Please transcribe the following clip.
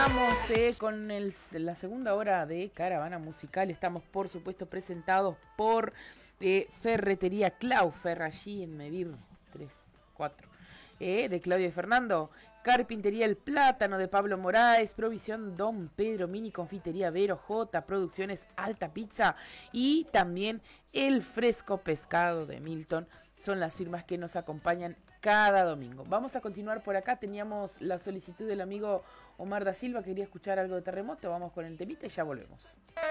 Vamos con la segunda hora de Caravana Musical. Estamos, por supuesto, presentados por Ferretería Claufer, allí en Medir 3-4, de Claudio y Fernando. Carpintería El Plátano de Pablo Moraes, Provisión Don Pedro, Mini Confitería Vero J, Producciones Alta Pizza y también El Fresco Pescado de Milton. Son las firmas que nos acompañan cada domingo. Vamos a continuar por acá. Teníamos la solicitud del amigo Omar da Silva, quería escuchar algo de Terremoto. Vamos con el temita y ya volvemos.